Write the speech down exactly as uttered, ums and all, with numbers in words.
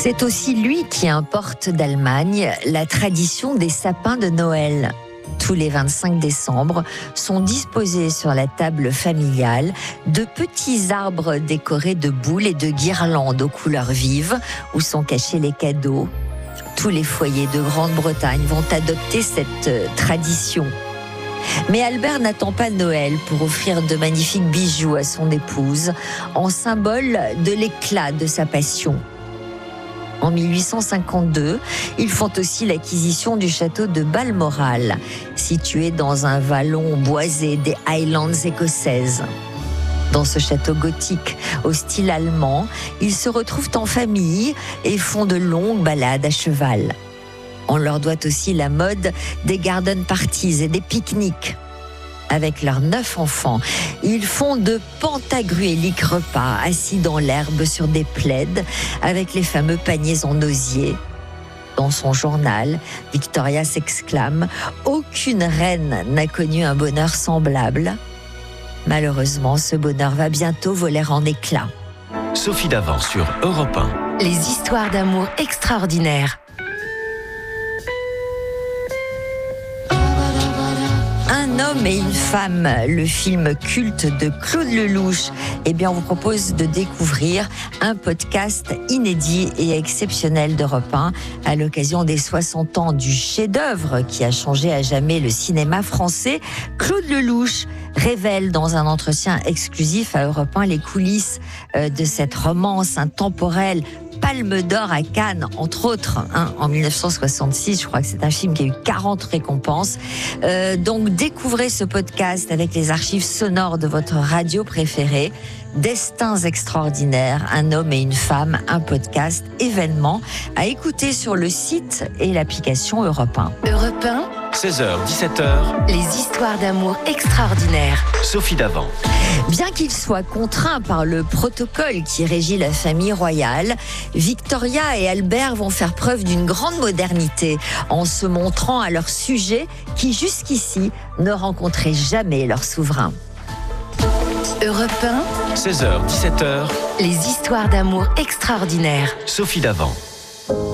C'est aussi lui qui importe d'Allemagne la tradition des sapins de Noël. Tous les vingt-cinq décembre sont disposés sur la table familiale de petits arbres décorés de boules et de guirlandes aux couleurs vives où sont cachés les cadeaux. Tous les foyers de Grande-Bretagne vont adopter cette tradition. Mais Albert n'attend pas Noël pour offrir de magnifiques bijoux à son épouse, en symbole de l'éclat de sa passion. En mille huit cent cinquante-deux, ils font aussi l'acquisition du château de Balmoral, situé dans un vallon boisé des Highlands écossaises. Dans ce château gothique au style allemand, ils se retrouvent en famille et font de longues balades à cheval. On leur doit aussi la mode des garden parties et des pique-niques. Avec leurs neuf enfants, ils font de pantagruéliques repas assis dans l'herbe sur des plaids avec les fameux paniers en osier. Dans son journal, Victoria s'exclame « Aucune reine n'a connu un bonheur semblable ». Malheureusement, ce bonheur va bientôt voler en éclats. Sophie Davant sur Europe un. Les histoires d'amour extraordinaires. Un homme et une femme, le film culte de Claude Lelouch. Eh bien, on vous propose de découvrir un podcast inédit et exceptionnel d'Europe un à l'occasion des soixante ans du chef-d'œuvre qui a changé à jamais le cinéma français. Claude Lelouch révèle dans un entretien exclusif à Europe un les coulisses de cette romance intemporelle. Palme d'or à Cannes, entre autres, hein, en mille neuf cent soixante-six. Je crois que c'est un film qui a eu quarante récompenses. Euh, donc, découvrez ce podcast avec les archives sonores de votre radio préférée. Destins extraordinaires, un homme et une femme, un podcast, événement à écouter sur le site et l'application Europe un. Europe un, seize heures dix-sept heures. les histoires d'amour extraordinaires. Sophie Davant. Bien qu'il soit contraint par le protocole qui régit la famille royale, Victoria et Albert vont faire preuve d'une grande modernité en se montrant à leur sujet qui jusqu'ici ne rencontrait jamais leur souverain. Europe un, seize heures dix-sept heures. les histoires d'amour extraordinaires. Sophie Davant.